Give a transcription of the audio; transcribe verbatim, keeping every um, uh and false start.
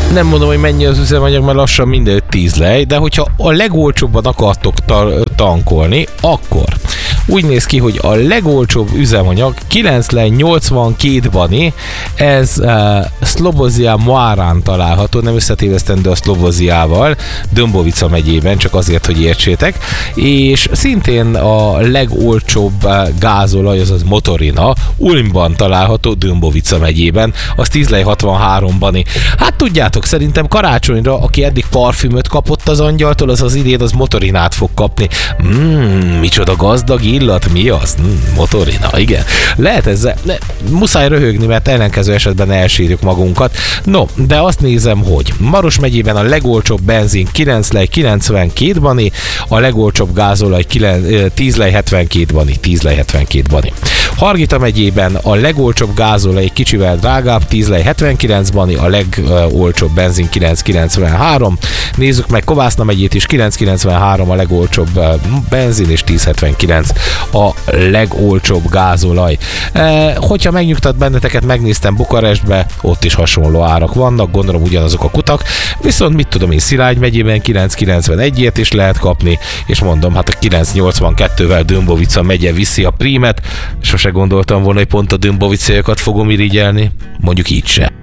Nem mondom, hogy mennyi az üzemanyag, mert lassan minden tíz lej, de hogyha a legolcsóbban akartok ta- tankolni, akkor úgy néz ki, hogy a legolcsóbb üzemanyag kilenc lej nyolcvankét bani, ez uh, Slobozia Moárán található, nem összetévesztendő a Szloboziával, Dömbovica megyében, csak azért, hogy értsétek, és szintén a legolcsóbb uh, gázolaj, azaz motorina, Ulmban található, Dömbovica megyében, az tíz lej hatvanhárom bani. Hát tudjátok, szerintem karácsonyra, aki eddig parfümöt kapott az angyaltól, az az idén az motorinát fog kapni. Mmm, micsoda gazdag illat, mi az? Mm, motorina, igen. Lehet ezzel, ne, muszáj röhögni, mert ellenkező esetben elsírjuk magunkat. No, de azt nézem, hogy Maros megyében a legolcsóbb benzin kilenc lej kilencvenkét bani, a legolcsóbb gázolaj tíz lej hetvenkét bani, tíz lej hetvenkét bani. Hargita megyében a legolcsóbb gázolaj egy kicsivel drágább, tíz lej hetvenkilenc bani, a legolcsóbb benzin kilenc kilencvenhárom. Nézzük meg Kovászna megyét is, kilenc kilencvenhárom a legolcsóbb benzin, és tíz hetvenkilenc a legolcsóbb gázolaj. E, hogyha megnyugtat benneteket, megnéztem Bukarestbe, ott is hasonló árak vannak, gondolom ugyanazok a kutak, viszont mit tudom én, Szilágy megyében kilenc kilencvenegyet is lehet kapni, és mondom, hát a kilenc nyolcvankettővel Dömbovica megye viszi a prímet. Sose gondoltam volna, hogy pont a dömbovicaiakat fogom irigyelni, mondjuk így se.